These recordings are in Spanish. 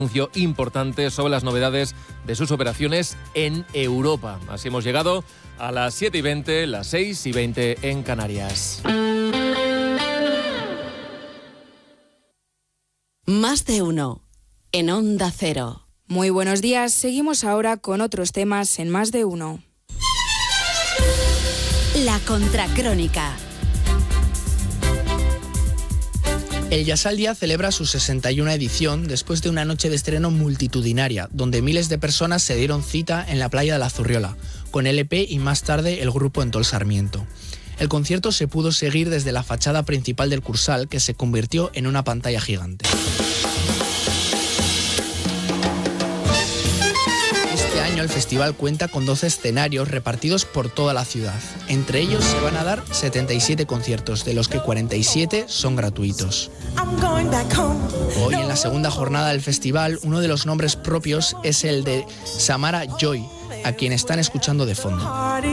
Anuncio importante sobre las novedades de sus operaciones en Europa. Así hemos llegado a las 7:20, las 6:20 en Canarias. Más de uno en Onda Cero. Muy buenos días. Seguimos ahora con otros temas en Más de uno. La Contracrónica. El Jazz al Día celebra su 61ª edición después de una noche de estreno multitudinaria, donde miles de personas se dieron cita en la playa de la Zurriola, con LP y más tarde el grupo en Tol Sarmiento. El concierto se pudo seguir desde la fachada principal del Cursal, que se convirtió en una pantalla gigante. Este año el festival cuenta con 12 escenarios repartidos por toda la ciudad. Entre ellos se van a dar 77 conciertos, de los que 47 son gratuitos. Hoy, en la segunda jornada del festival, uno de los nombres propios es el de Samara Joy, a quien están escuchando de fondo.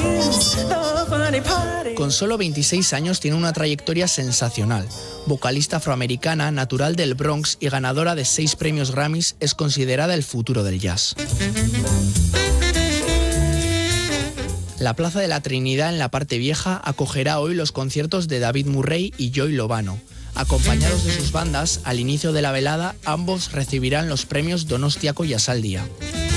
Con solo 26 años tiene una trayectoria sensacional. Vocalista afroamericana, natural del Bronx y ganadora de 6 premios Grammys, es considerada el futuro del jazz. La Plaza de la Trinidad, en la parte vieja, acogerá hoy los conciertos de David Murray y Joy Lovano. Acompañados de sus bandas, al inicio de la velada, ambos recibirán los premios Donostiako Jazz al Día.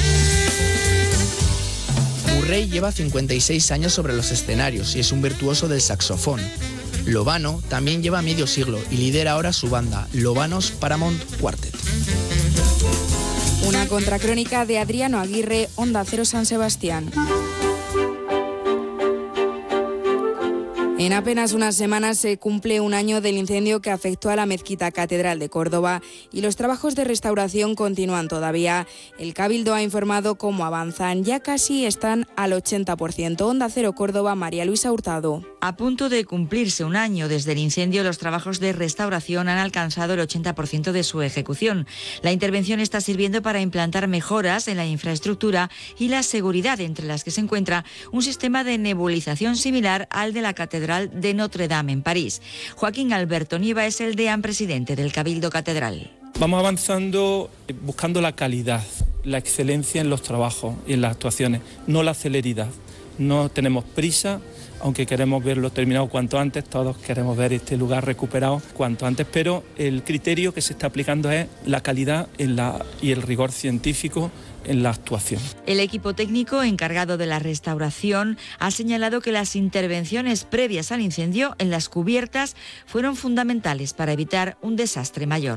Murray lleva 56 años sobre los escenarios y es un virtuoso del saxofón. Lovano también lleva medio siglo y lidera ahora su banda, Lovanos Paramount Quartet. Una contracrónica de Adriano Aguirre, Onda Cero San Sebastián. En apenas unas semanas se cumple un año del incendio que afectó a la Mezquita Catedral de Córdoba y los trabajos de restauración continúan todavía. El Cabildo ha informado cómo avanzan, ya casi están al 80%. Onda Cero Córdoba, María Luisa Hurtado. A punto de cumplirse un año desde el incendio, los trabajos de restauración han alcanzado el 80% de su ejecución. La intervención está sirviendo para implantar mejoras en la infraestructura y la seguridad, entre las que se encuentra un sistema de nebulización similar al de la Catedral de Notre Dame en París. Joaquín Alberto Nieva es el deán presidente del Cabildo Catedral. Vamos avanzando buscando la calidad, la excelencia en los trabajos y en las actuaciones, no la celeridad. No tenemos prisa, aunque queremos verlo terminado cuanto antes, todos queremos ver este lugar recuperado cuanto antes, pero el criterio que se está aplicando es la calidad y el rigor científico en la actuación. El equipo técnico encargado de la restauración ha señalado que las intervenciones previas al incendio en las cubiertas fueron fundamentales para evitar un desastre mayor.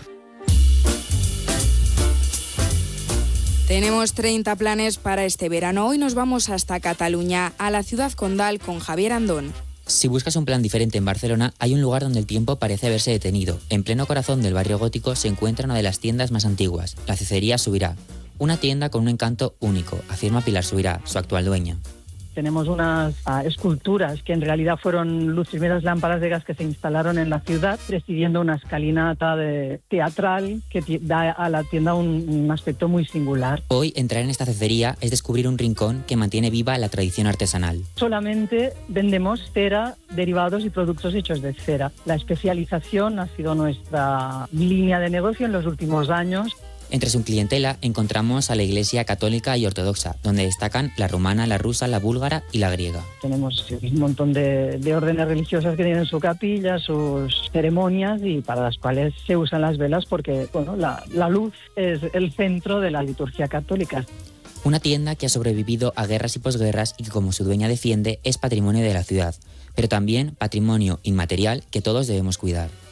Tenemos 30 planes para este verano. Hoy nos vamos hasta Cataluña, a la ciudad condal, con Javier Andón. Si buscas un plan diferente en Barcelona, hay un lugar donde el tiempo parece haberse detenido. En pleno corazón del barrio gótico se encuentra una de las tiendas más antiguas, la Cecería Subirá. Una tienda con un encanto único, afirma Pilar Subirá, su actual dueña. Tenemos unas esculturas que en realidad fueron las primeras lámparas de gas que se instalaron en la ciudad, presidiendo una escalinata teatral que da a la tienda un aspecto muy singular. Hoy entrar en esta cecería es descubrir un rincón que mantiene viva la tradición artesanal. Solamente vendemos cera, derivados y productos hechos de cera. La especialización ha sido nuestra línea de negocio en los últimos años. Entre su clientela encontramos a la Iglesia católica y ortodoxa, donde destacan la rumana, la rusa, la búlgara y la griega. Tenemos un montón de órdenes religiosas que tienen su capilla, sus ceremonias y para las cuales se usan las velas porque la luz es el centro de la liturgia católica. Una tienda que ha sobrevivido a guerras y posguerras y que, como su dueña defiende, es patrimonio de la ciudad, pero también patrimonio inmaterial que todos debemos cuidar.